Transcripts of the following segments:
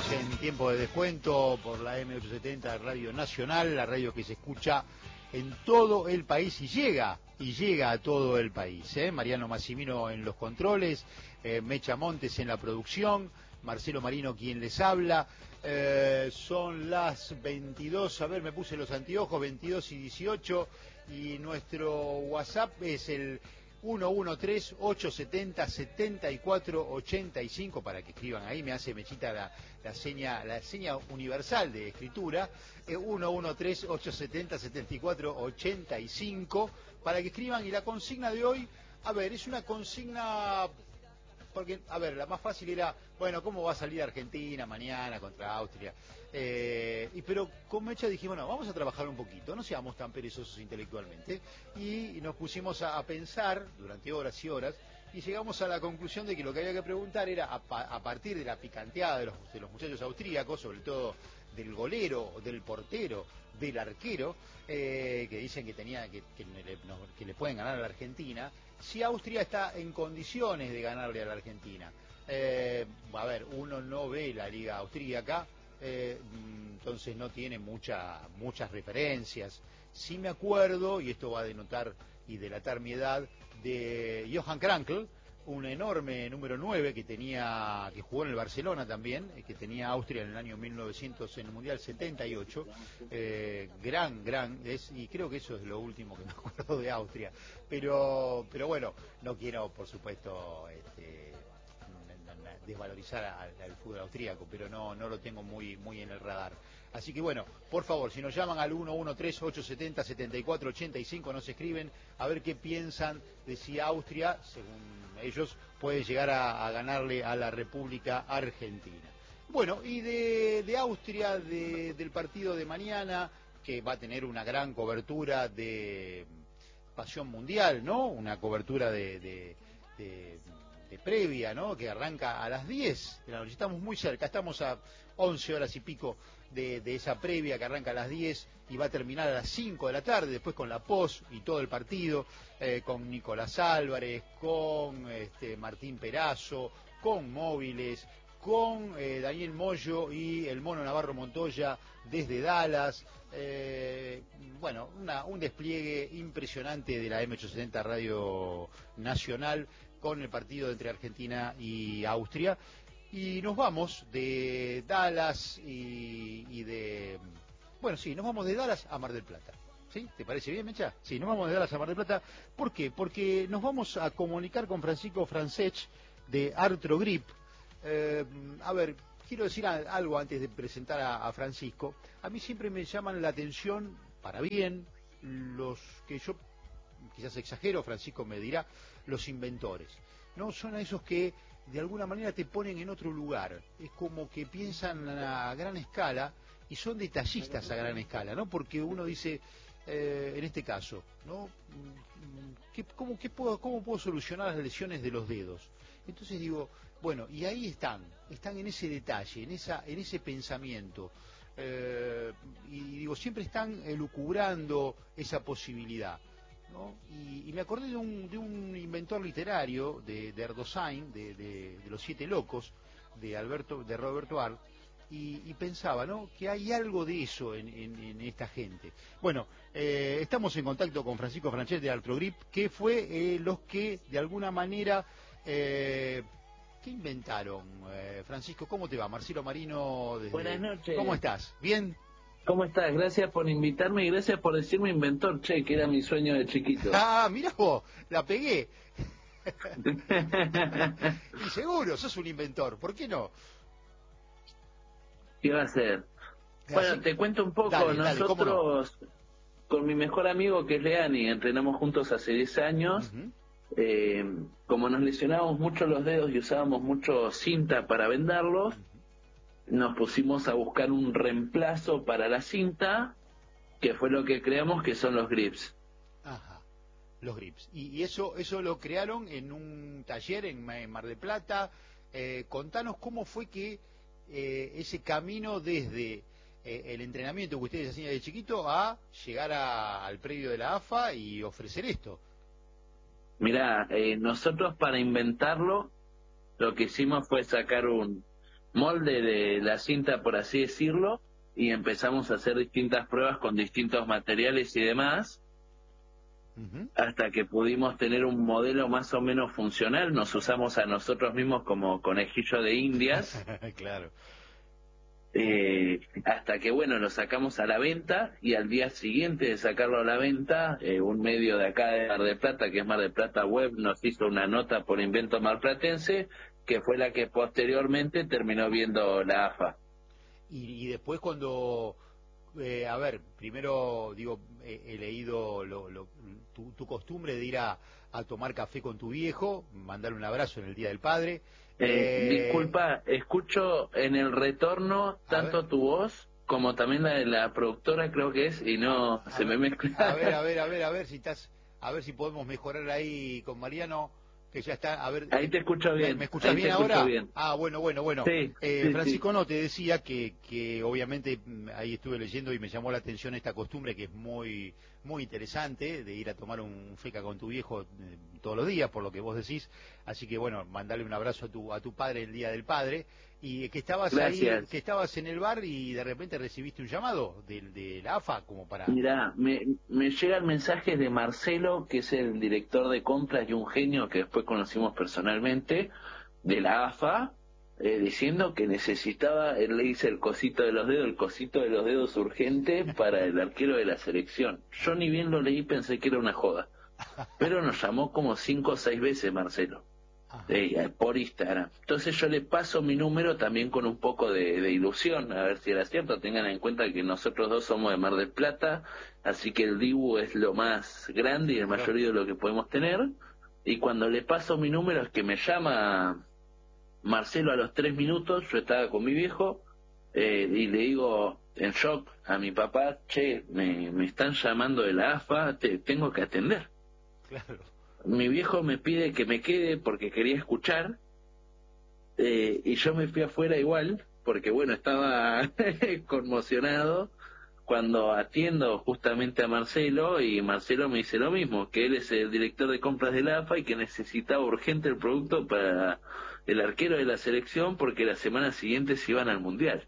Estamos en tiempo de descuento por la M870 Radio Nacional, la radio que se escucha en todo el país y llega a todo el país. Mariano Massimino en los controles, Mecha Montes en la producción, Marcelo Marino quien les habla. Son las 22, a ver, me puse los anteojos, 22 y 18, y nuestro WhatsApp es el 113-870-7485 para que escriban ahí. Me hace Mechita la seña universal de escritura, 113-870-7485 para que escriban. Y la consigna de hoy, a ver, es una consigna porque, a ver, la más fácil era, bueno, ¿cómo va a salir Argentina mañana contra Austria? Pero con Mecha dijimos, bueno, vamos a trabajar un poquito, no seamos tan perezosos intelectualmente. Y nos pusimos a pensar durante horas y horas, y llegamos a la conclusión de que lo que había que preguntar era, a partir de la picanteada de los muchachos austríacos, sobre todo del golero, del portero, del arquero, que dicen que le pueden ganar a la Argentina, si Austria está en condiciones de ganarle a la Argentina. A ver, uno no ve la liga austríaca, entonces no tiene muchas referencias. Sí me acuerdo, y esto va a denotar y delatar mi edad, de Johan Krankl, un enorme número 9 que jugó en el Barcelona también, que tenía Austria en el año 1900 en el Mundial 78, gran, y creo que eso es lo último que me acuerdo de Austria, pero bueno, no quiero por supuesto desvalorizar al fútbol austríaco, pero no lo tengo muy en el radar. Así que bueno, por favor, si nos llaman al 113-870-7485, nos escriben a ver qué piensan de si Austria, según ellos, puede llegar a ganarle a la República Argentina. Bueno, y de Austria, del partido de mañana, que va a tener una gran cobertura de Pasión Mundial, ¿no? Una cobertura de previa, ¿no? Que arranca a las 10 de la noche. Estamos muy cerca, estamos a 11 horas y pico de esa previa que arranca a las 10 y va a terminar a las 5 de la tarde, después con la post y todo el partido, con Nicolás Álvarez, con Martín Perazo, con Móviles, con Daniel Moyo y el Mono Navarro Montoya desde Dallas. Bueno, un despliegue impresionante de la M870 Radio Nacional con el partido entre Argentina y Austria. Y nos vamos de Dallas nos vamos de Dallas a Mar del Plata. ¿Sí? ¿Te parece bien, Mecha? Sí, nos vamos de Dallas a Mar del Plata. ¿Por qué? Porque nos vamos a comunicar con Francisco Francesc de Artrogrip. A ver, quiero decir algo antes de presentar a Francisco. A mí siempre me llaman la atención, para bien, los que yo quizás exagero, Francisco me dirá, los inventores. No son a esos que de alguna manera te ponen en otro lugar. Es como que piensan a gran escala y son detallistas a gran escala, ¿no? Porque uno dice, en este caso, ¿no? ¿Cómo puedo solucionar las lesiones de los dedos? Entonces digo, bueno, y ahí están en ese detalle, en ese pensamiento. Y digo, siempre están elucubrando esa posibilidad, ¿no? Y me acordé de un inventor literario de Erdosain, de Los Siete Locos, de Roberto Arlt, y pensaba, ¿no?, que hay algo de eso en esta gente. Bueno, estamos en contacto con Francisco Francesc de Artrogrip, que fue los que de alguna manera ¿qué inventaron? Francisco, ¿cómo te va? Marcelo Marino Buenas noches. ¿Cómo estás? ¿Bien? ¿Cómo estás? Gracias por invitarme y gracias por decirme inventor, che, que era mi sueño de chiquito. Ah, mirá vos, la pegué. Y seguro, sos un inventor, ¿por qué no? ¿Qué va a ser? Bueno, Así, te cuento un poco. dale, Nosotros, no, con mi mejor amigo que es Leani, entrenamos juntos hace 10 años. Como nos lesionábamos mucho los dedos y usábamos mucho cinta para vendarlos, nos pusimos a buscar un reemplazo para la cinta, que fue lo que creamos, que son los grips. Ajá, los grips. Y eso lo crearon en un taller en Mar del Plata. Contanos cómo fue que ese camino desde el entrenamiento que ustedes hacían de chiquito a llegar al predio de la AFA y ofrecer esto. Mirá, nosotros para inventarlo, lo que hicimos fue sacar un molde de la cinta, por así decirlo, y empezamos a hacer distintas pruebas con distintos materiales y demás, hasta que pudimos tener un modelo más o menos funcional. Nos usamos a nosotros mismos como conejillo de indias. Claro. Hasta que, bueno, lo sacamos a la venta, y al día siguiente de sacarlo a la venta, un medio de acá de Mar del Plata, que es Mar del Plata Web, nos hizo una nota por invento marplatense, que fue la que posteriormente terminó viendo la AFA. Y después cuando, a ver, primero digo, he leído tu costumbre de ir a tomar café con tu viejo, mandarle un abrazo en el Día del Padre. Disculpa, escucho en el retorno tanto tu voz como también la de la productora, creo que es, y no se me mezcla. A ver si estás, a ver si podemos mejorar ahí con Mariano, que ya está, a ver. Ahí te escucho bien. ¿Me escuchás bien ahora? Bien. Ah, bueno. Sí, Francisco, sí. no, te decía que obviamente ahí estuve leyendo y me llamó la atención esta costumbre que es muy muy interesante de ir a tomar un feca con tu viejo todos los días, por lo que vos decís. Así que bueno, mandarle un abrazo a tu padre el Día del Padre. Y que estabas Gracias. ahí, que estabas en el bar y de repente recibiste un llamado de la AFA como para... Mirá, me llegan mensajes de Marcelo, que es el director de compras y un genio que después conocimos personalmente, de la AFA, diciendo que necesitaba, él le dice el cosito de los dedos urgente para el arquero de la selección. Yo ni bien lo leí, pensé que era una joda, pero nos llamó como 5 o 6 veces Marcelo. Por Instagram. Entonces yo le paso mi número también con un poco de ilusión, a ver si era cierto. Tengan en cuenta que nosotros dos somos de Mar del Plata, así que el Dibu es lo más grande y el mayor ídolo que podemos tener. Y cuando le paso mi número es que me llama Marcelo a los 3 minutos. Yo estaba con mi viejo, y le digo en shock a mi papá: che, me están llamando de la AFA, tengo que atender. Claro. Mi viejo me pide que me quede porque quería escuchar, y yo me fui afuera igual, porque bueno, estaba conmocionado cuando atiendo justamente a Marcelo, y Marcelo me dice lo mismo, que él es el director de compras de la AFA y que necesitaba urgente el producto para el arquero de la selección porque la semana siguiente se iban al Mundial.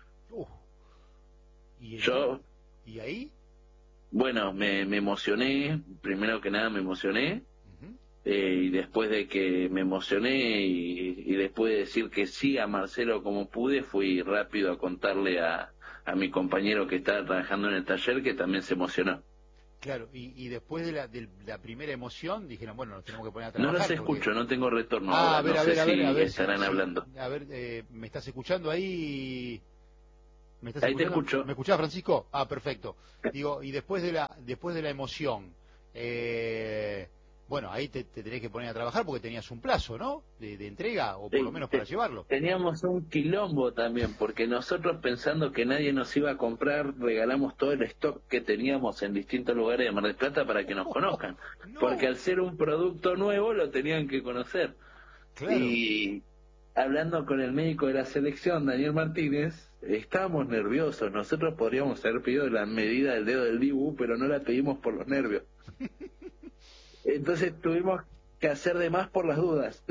¿Y ahí? Bueno, me emocioné, primero que nada me emocioné. Y después de que me emocioné y después de decir que sí a Marcelo como pude, fui rápido a contarle a mi compañero que estaba trabajando en el taller, que también se emocionó. Claro, y después de la primera emoción dijeron, bueno, nos tenemos que poner a No trabajar. los escucho, no tengo retorno a ahora, ver, no sé si estarán si, hablando. A ver, ¿me estás escuchando ahí? ¿Me estás Ahí escuchando? te escucho. ¿Me escuchás, Francisco? Ah, perfecto. Digo, y después de la emoción, bueno, ahí te tenés que poner a trabajar porque tenías un plazo, ¿no? De entrega, o por lo menos para llevarlo. Teníamos un quilombo también, porque nosotros, pensando que nadie nos iba a comprar, regalamos todo el stock que teníamos en distintos lugares de Mar del Plata para que nos conozcan. No. Porque al ser un producto nuevo lo tenían que conocer. Claro. Y hablando con el médico de la selección, Daniel Martínez, estábamos nerviosos. Nosotros podríamos haber pedido la medida del dedo del Dibu, pero no la pedimos por los nervios. Entonces tuvimos que hacer de más por las dudas.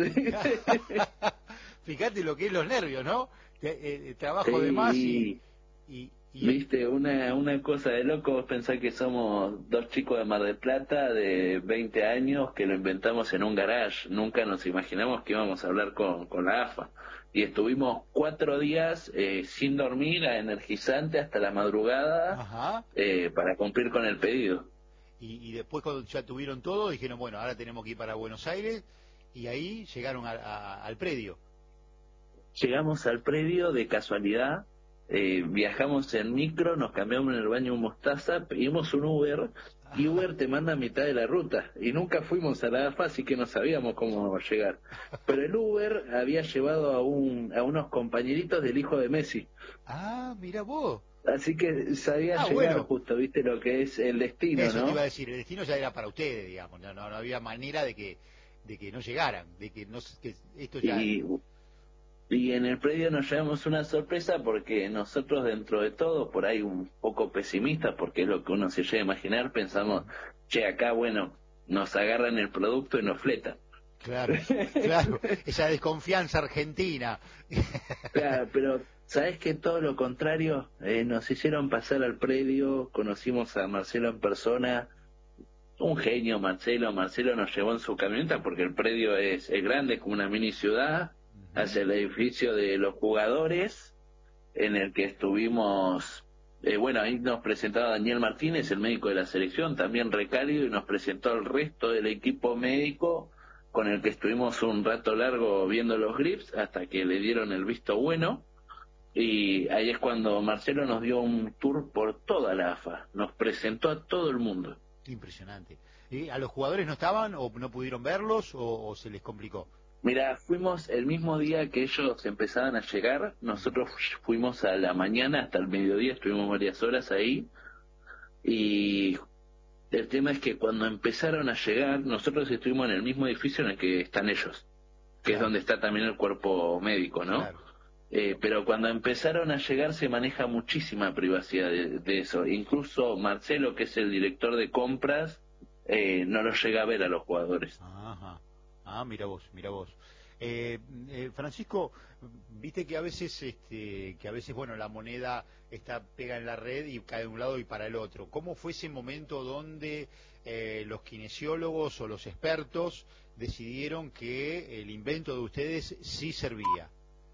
Fíjate lo que es los nervios, ¿no? Trabajo Sí, de más y viste, una cosa de loco. Vos pensás que somos dos chicos de Mar del Plata de 20 años que lo inventamos en un garage. Nunca nos imaginamos que íbamos a hablar con la AFA. Y estuvimos 4 días sin dormir, a energizante hasta la madrugada, para cumplir con el pedido. Y después, cuando ya tuvieron todo, dijeron, bueno, ahora tenemos que ir para Buenos Aires, y ahí llegaron al predio. Llegamos al predio de casualidad, viajamos en micro, nos cambiamos en el baño Mostaza, pedimos un Uber, y Uber te manda a mitad de la ruta, y nunca fuimos a la AFA, así que no sabíamos cómo llegar. Pero el Uber había llevado a unos compañeritos del hijo de Messi. Ah, mira vos. Así que sabía llegar, bueno. Justo, viste lo que es el destino, Eso ¿no? te iba a decir, el destino ya era para ustedes, digamos, no había manera de que no llegaran, de que esto ya... Y en el predio nos llevamos una sorpresa, porque nosotros, dentro de todo, por ahí un poco pesimistas, porque es lo que uno se llega a imaginar, pensamos, che, acá, bueno, nos agarran el producto y nos fletan. Claro, claro, esa desconfianza argentina. Claro, pero sabes que todo lo contrario, nos hicieron pasar al predio, conocimos a Marcelo en persona, un genio Marcelo nos llevó en su camioneta porque el predio es grande, es como una mini ciudad, hacia el edificio de los jugadores, en el que estuvimos, bueno, ahí nos presentaba Daniel Martínez, el médico de la selección, también recálido, y nos presentó al resto del equipo médico, con el que estuvimos un rato largo viendo los grips, hasta que le dieron el visto bueno, y ahí es cuando Marcelo nos dio un tour por toda la AFA, nos presentó a todo el mundo. Impresionante. ¿Y a los jugadores no estaban o no pudieron verlos o se les complicó? Mira, fuimos el mismo día que ellos empezaban a llegar, nosotros fuimos a la mañana hasta el mediodía, estuvimos varias horas ahí, y el tema es que cuando empezaron a llegar, nosotros estuvimos en el mismo edificio en el que están ellos, que es donde está también el cuerpo médico, ¿no? Claro. Pero cuando empezaron a llegar se maneja muchísima privacidad de eso. Incluso Marcelo, que es el director de compras, no los llega a ver a los jugadores. Ajá. Ah, mira vos, mira vos. Francisco, viste que a veces, bueno, la moneda está pega en la red y cae de un lado y para el otro. ¿Cómo fue ese momento donde los kinesiólogos o los expertos decidieron que el invento de ustedes sí servía?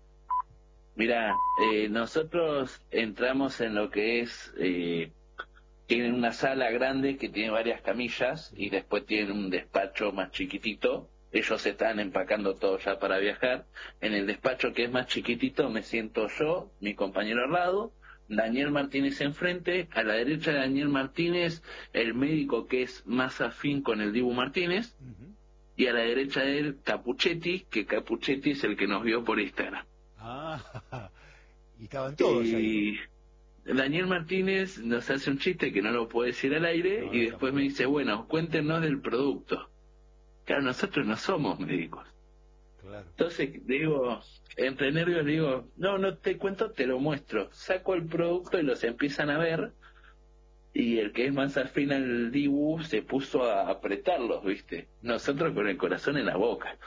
Mira, nosotros entramos en lo que es, tienen una sala grande que tiene varias camillas y después tienen un despacho más chiquitito. Ellos están empacando todo ya para viajar. En el despacho que es más chiquitito me siento yo, mi compañero al lado, Daniel Martínez enfrente, a la derecha de Daniel Martínez, el médico que es más afín con el Dibu Martínez, y a la derecha de él Capuchetti, que Capuchetti es el que nos vio por Instagram. Ah, y estaban todos ahí. Daniel Martínez nos hace un chiste que no lo puedo decir al aire, No, y después me dice, bueno, cuéntenos del producto. Claro, nosotros no somos médicos. Claro. Entonces, digo, entre nervios digo, no te cuento, te lo muestro. Saco el producto y los empiezan a ver, y el que es más afín al Dibu se puso a apretarlos, ¿viste? Nosotros con el corazón en la boca.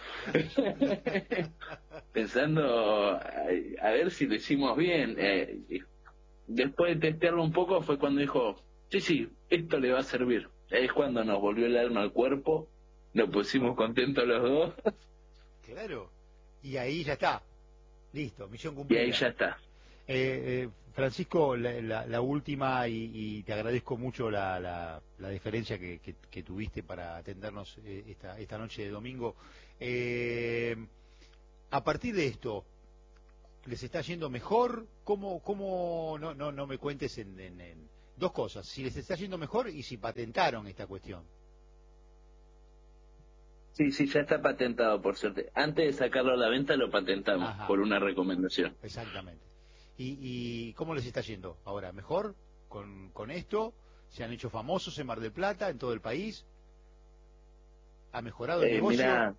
Pensando a ver si lo hicimos bien. Después de testearlo un poco fue cuando dijo, sí, esto le va a servir. Es cuando nos volvió el alma al cuerpo, nos pusimos contentos los dos. Claro, y ahí ya está, listo, misión Y cumplida. ahí ya está. Francisco, la última, y te agradezco mucho la deferencia que tuviste para atendernos esta noche de domingo. A partir de esto, ¿les está yendo mejor? ¿Cómo no me cuentes en dos cosas? Si les está yendo mejor y si patentaron esta cuestión. Sí, ya está patentado, por suerte. Antes de sacarlo a la venta lo patentamos. Ajá. Por una recomendación. Exactamente. ¿Y cómo les está yendo ahora? ¿Mejor con esto? ¿Se han hecho famosos en Mar del Plata, en todo el país? ¿Ha mejorado el negocio? Mira,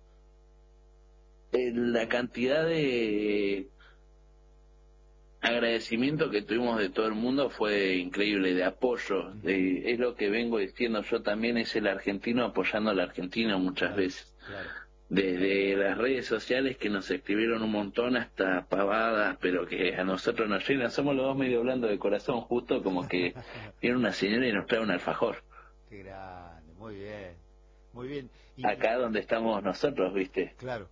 la cantidad de agradecimiento que tuvimos de todo el mundo fue increíble, de apoyo. Es lo que vengo diciendo yo también, es el argentino apoyando al argentino muchas veces. Claro. Desde las redes sociales que nos escribieron un montón hasta pavadas, pero que a nosotros nos llenan. Somos los dos medio hablando de corazón, justo como que viene una señora y nos trae un alfajor. Qué grande, muy bien, muy bien. Acá donde estamos nosotros, ¿viste? Claro.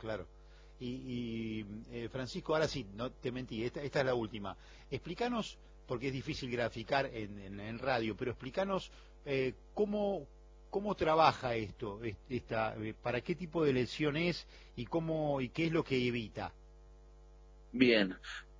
Francisco, ahora sí, no te mentí, esta es la última. Explícanos, porque es difícil graficar en radio, pero explícanos cómo trabaja esto, para qué tipo de lesión es y qué es lo que evita. Bien.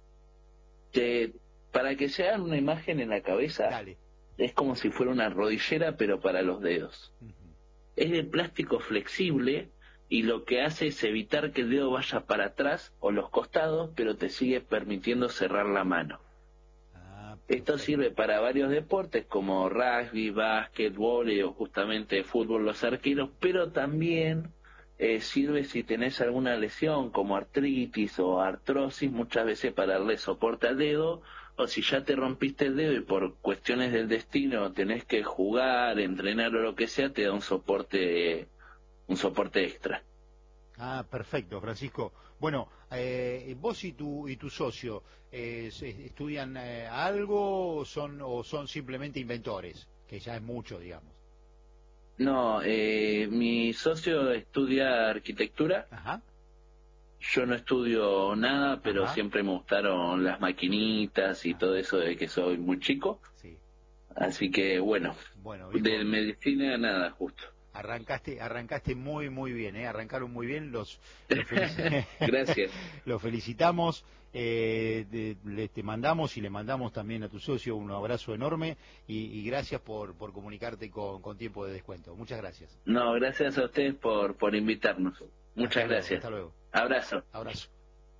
Para que se hagan una imagen en la cabeza, Dale. Es como si fuera una rodillera, pero para los dedos. Es de plástico flexible y lo que hace es evitar que el dedo vaya para atrás o los costados, pero te sigue permitiendo cerrar la mano. Esto sirve para varios deportes como rugby, básquet, vóley o justamente fútbol, los arqueros, pero también sirve si tenés alguna lesión como artritis o artrosis, muchas veces para darle soporte al dedo, o si ya te rompiste el dedo y por cuestiones del destino tenés que jugar, entrenar o lo que sea, te da un soporte extra. Ah, perfecto, Francisco. Bueno, vos y tu socio estudian algo o son simplemente inventores, que ya es mucho, digamos. No, mi socio estudia arquitectura. Ajá, Yo no estudio nada, pero ajá, siempre me gustaron las maquinitas y todo ajá. eso desde que soy muy chico. Sí. Así que bueno, Bueno, de viejo, medicina nada, justo. arrancaste muy muy bien, arrancaron muy bien, los Gracias. los felicitamos, te mandamos y le mandamos también a tu socio un abrazo enorme y gracias por comunicarte con tiempo de descuento. Muchas gracias. No, gracias a ustedes por invitarnos. Hasta Muchas luego, gracias. hasta luego. Abrazo. Abrazo.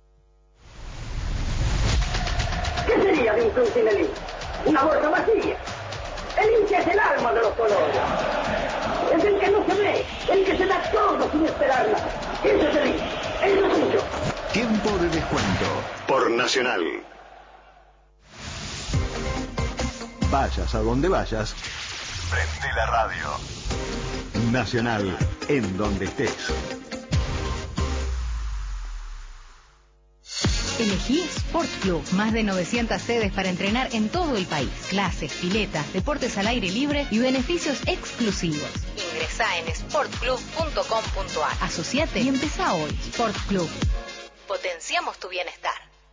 ¿Qué sería de un club sin el hincha? Una gorra vacía. El hincha es el alma de los colores. Es el que no se ve, el que se da todo sin esperar nada. Ese es el hincha, el es tuyo. Tiempo de descuento por Nacional. Vayas a donde vayas, prende la radio. Nacional, en donde estés. Elegí Sport Club, más de 900 sedes para entrenar en todo el país. Clases, piletas, deportes al aire libre y beneficios exclusivos. Ingresá en sportclub.com.ar. Asociate y empezá hoy. Sport Club. Potenciamos tu bienestar.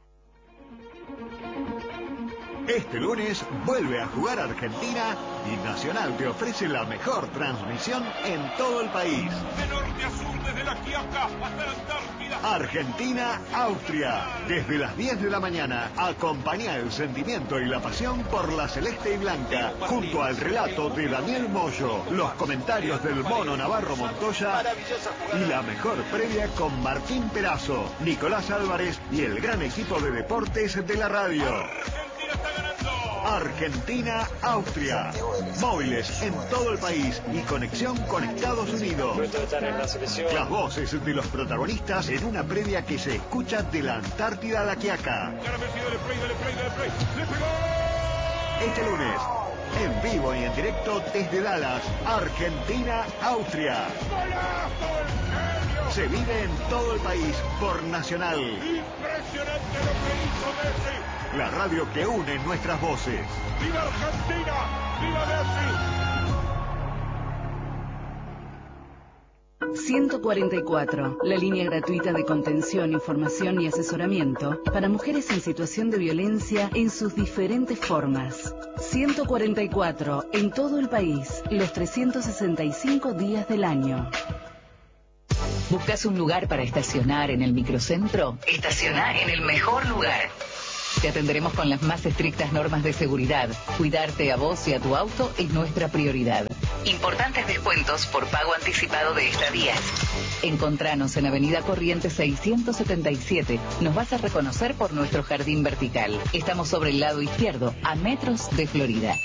Este lunes vuelve a jugar Argentina y Nacional te ofrece la mejor transmisión en todo el país. De norte a sur, desde la Quiaca hasta la Antártida. Argentina-Austria. Desde las 10 de la mañana, acompaña el sentimiento y la pasión por la celeste y blanca, junto al relato de Daniel Moyo, los comentarios del Mono Navarro Montoya y la mejor previa con Martín Perazo, Nicolás Álvarez y el gran equipo de deportes de la radio. Argentina-Austria. Móviles en todo el país y conexión con Estados Unidos. Las voces de los protagonistas en una previa que se escucha de la Antártida a la Quiaca. Este lunes, en vivo y en directo desde Dallas, Argentina-Austria. Se vive en todo el país por Nacional. Impresionante lo que hizo Messi. La radio que une nuestras voces. ¡Viva Argentina! ¡Viva Messi! 144, la línea gratuita de contención, información y asesoramiento para mujeres en situación de violencia en sus diferentes formas. 144, en todo el país, los 365 días del año. ¿Buscas un lugar para estacionar en el microcentro? Estaciona en el mejor lugar. Te atenderemos con las más estrictas normas de seguridad. Cuidarte a vos y a tu auto es nuestra prioridad. Importantes descuentos por pago anticipado de estadías. Encontranos en Avenida Corrientes 677. Nos vas a reconocer por nuestro jardín vertical. Estamos sobre el lado izquierdo, a metros de Florida.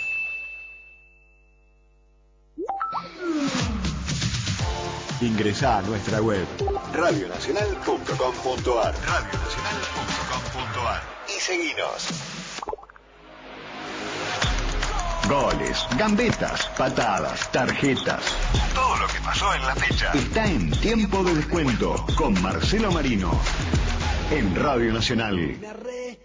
Ingresá a nuestra web radionacional.com.ar y seguinos. Goles, gambetas, patadas, tarjetas. Todo lo que pasó en la fecha está en Tiempo de Descuento con Marcelo Marino en Radio Nacional.